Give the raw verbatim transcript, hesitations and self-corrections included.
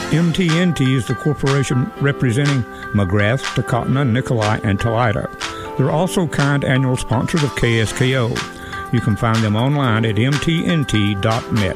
M T N T is the corporation representing McGrath, Takotna, Nikolai, and Toledo. They're also kind annual sponsors of K S K O. You can find them online at m t n t dot net.